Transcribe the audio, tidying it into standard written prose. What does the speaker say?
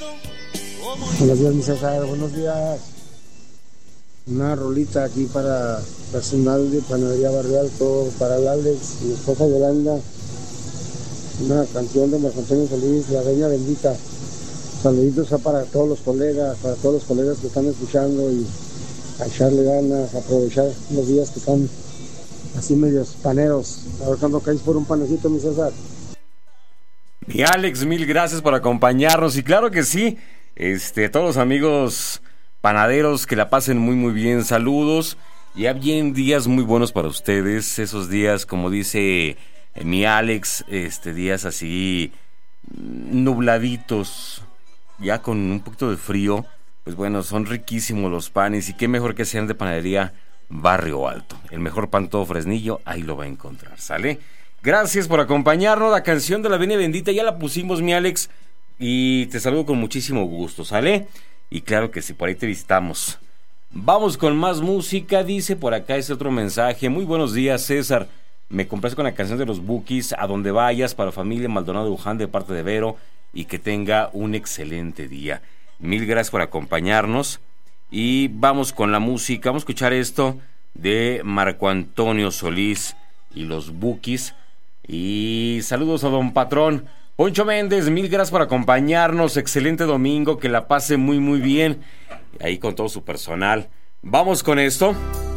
Buenos días, mi César, buenos días. Una rolita aquí para personal de Panadería Barrio Alto, para el Alex, mi esposa Yolanda. Una canción de Marco Antonio Solís, La Reina Bendita. Saluditos para todos los colegas, que están escuchando y a echarle ganas, a aprovechar los días que están así medios paneros. A ver cuando caes por un panecito, mi César. Mi Alex, mil gracias por acompañarnos. Y claro que sí, todos los amigos panaderos, que la pasen muy muy bien. Saludos. Ya vienen días muy buenos para ustedes. Esos días, como dice mi Alex, días así nubladitos, ya con un poquito de frío. Pues bueno, son riquísimos los panes. Y qué mejor que sean de Panadería Barrio Alto. El mejor pan todo Fresnillo, ahí lo va a encontrar, ¿sale? Gracias por acompañarnos. La canción de La Reina Bendita ya la pusimos, mi Alex, y te saludo con muchísimo gusto, ¿sale? Y claro que sí, por ahí te visitamos. Vamos con más música. Dice por acá ese otro mensaje: muy buenos días, César, me complace con la canción de los Bukis, A Donde Vayas, para familia Maldonado Luján, de parte de Vero, y que tenga un excelente día. Mil gracias por acompañarnos. Y vamos con la música. Vamos a escuchar esto de Marco Antonio Solís y los Bukis. Y saludos a don Patrón Poncho Méndez, mil gracias por acompañarnos. Excelente domingo, que la pase muy muy bien ahí con todo su personal. Vamos con esto.